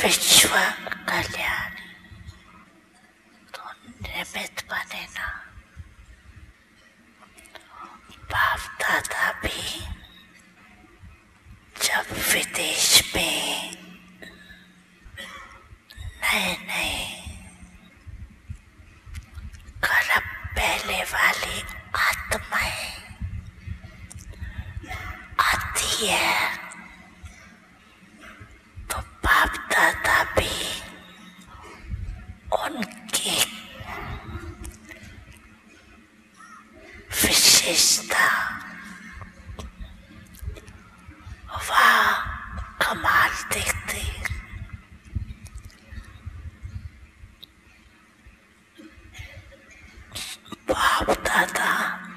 विश्व कल्याण तो निमित्त बने ना। बाप दादा भी जब विदेश में नए नए कर्म पहले वाली आत्माएं आती है तो बाप दादा भी उनकी विशेषता वाह कमाल देखते। बाप दादा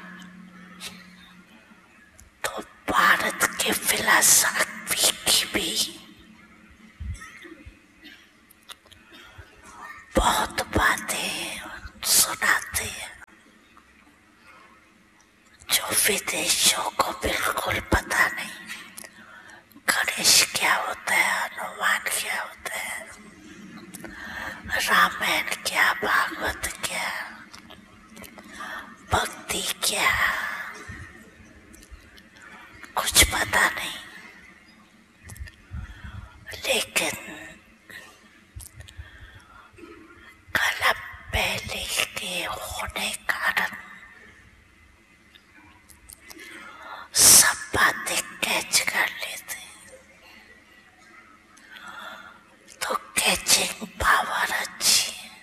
तो भारत के फिलॉसफी की भी बहुत बातें सुनाते हैं जो विदेशियों को बिल्कुल पता नहीं। गणेश क्या होता है, हनुमान क्या होता है, रामायण क्या, भागवत क्या, भक्ति क्या, कुछ पता नहीं। लेकिन कला पहले के होने कारण सब बातें कैच कर लेते, तो कैचिंग पावर अच्छी है,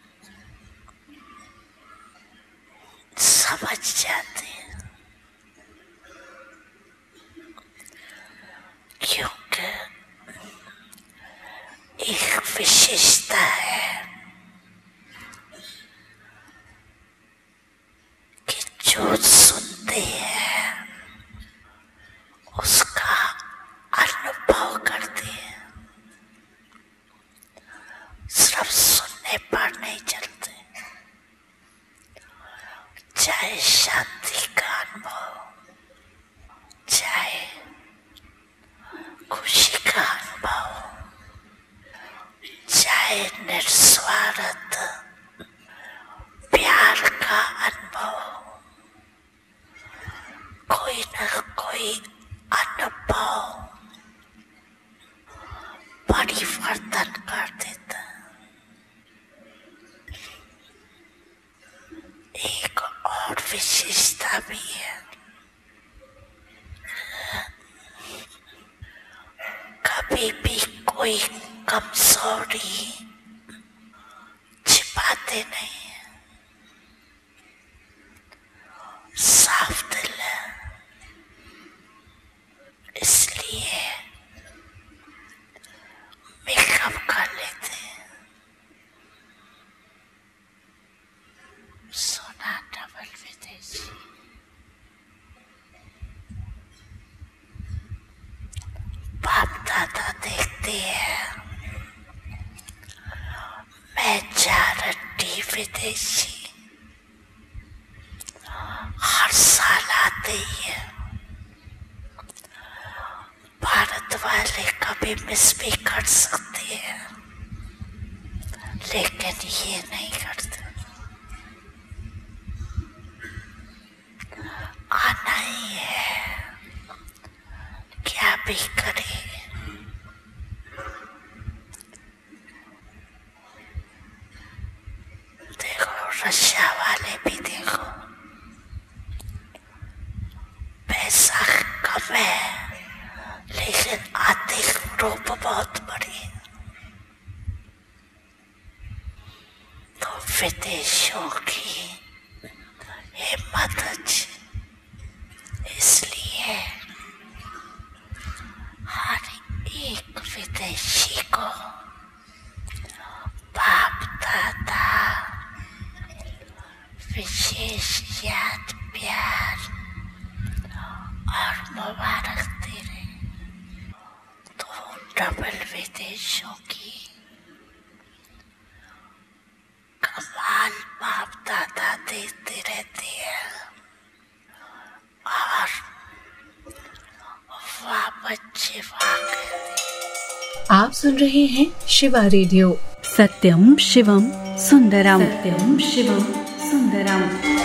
समझ जाते हैं। क्योंकि एक विशेषता है कि जो सुनते हैं उसका अनुभव करते हैं, सिर्फ सुनने पर नहीं चलते। चाहे शांति का अनुभव, चाहे खुशी का अनुभव, चाहे निस्वार्थ प्यार का अनुभव, कोई न कोई अनुभव परिवर्तन कर देता। एक और विशेषता भी है, कभी भी कोई कमजोरी छिपाते नहीं है, साफ दिल है। इसलिए मेकअप कर लेते हैं। सोना डबल विदेशी बाप दादा देखते हैं मेजॉरिटी विदेशी हर साल आते ही है। भारत वाले कभी मिस भी कर सकते हैं लेकिन ये नहीं करते। आना ही है, क्या भी करे। देखो रशिया वाले भी देखो, पैसा कम है लेकिन आर्थिक रूप बहुत बड़ी। तो विदेशों की हिम्मत अच्छी, इसलिए हर एक विदेशी को बाप दादा विशेष याद प्यार और मुबारक दे रहे। तो डबल विदेशों की कमाल बाप दादा देते रहते हैं और वाह बच्चे वाह कहते हैं। आप सुन रहे हैं शिवा रेडियो। सत्यम शिवम सुंदरम। सत्यम शिवम सुंदरम।